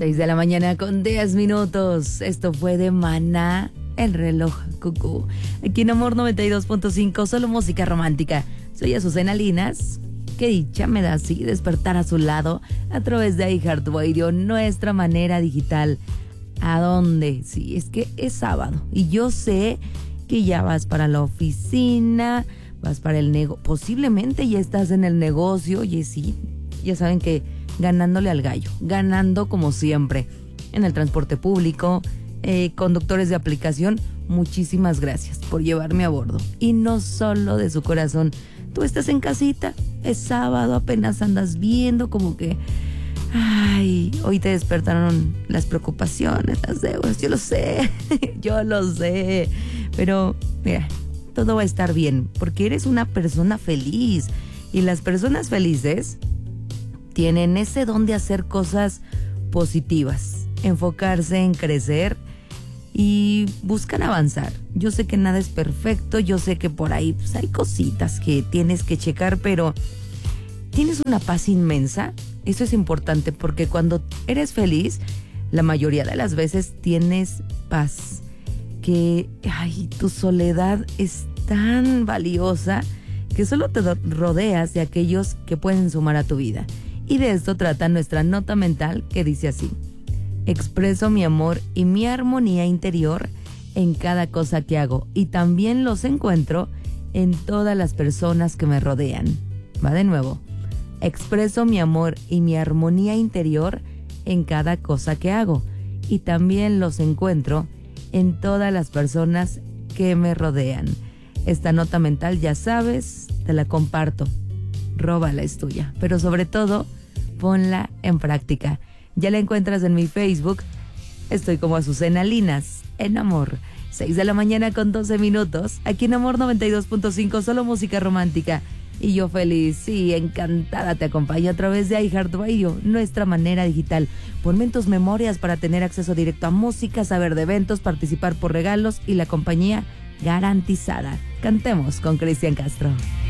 6 de la mañana con 10 minutos. Esto fue de Maná, el reloj cucú. Aquí en Amor 92.5, solo música romántica. Soy Azucena Linas. Qué dicha me da así despertar a su lado a través de iHeartRadio, nuestra manera digital. ¿A dónde? Sí, es que es sábado y yo sé que ya vas para la oficina, vas para el negocio, posiblemente ya estás en el negocio. Y sí, ya saben que ganándole al gallo, ganando como siempre en el transporte público, conductores de aplicación, muchísimas gracias por llevarme a bordo. Y no solo de su corazón, tú estás en casita, es sábado, apenas andas viendo como que, ay, hoy te despertaron las preocupaciones, las deudas, yo lo sé, yo lo sé, pero mira, todo va a estar bien, porque eres una persona feliz, y las personas felices tienen ese don de hacer cosas positivas, enfocarse en crecer y buscan avanzar. Yo sé que nada es perfecto, yo sé que por ahí pues, hay cositas que tienes que checar, pero tienes una paz inmensa. Eso es importante porque cuando eres feliz, la mayoría de las veces tienes paz. Que, ay, tu soledad es tan valiosa que solo te rodeas de aquellos que pueden sumar a tu vida. Y de esto trata nuestra nota mental, que dice así: expreso mi amor y mi armonía interior en cada cosa que hago, y también los encuentro en todas las personas que me rodean. Va de nuevo. Expreso mi amor y mi armonía interior en cada cosa que hago, y también los encuentro en todas las personas que me rodean. Esta nota mental, ya sabes, te la comparto. Róbala, es tuya, pero sobre todo, ponla en práctica. Ya la encuentras en mi Facebook. Estoy como Azucena Linas, en Amor. 6 de la mañana con 12 minutos. Aquí en Amor 92.5, solo música romántica. Y yo feliz, sí, encantada, te acompaño a través de iHeartRadio, nuestra manera digital. Ponme en tus memorias para tener acceso directo a música, saber de eventos, participar por regalos y la compañía garantizada. Cantemos con Cristian Castro.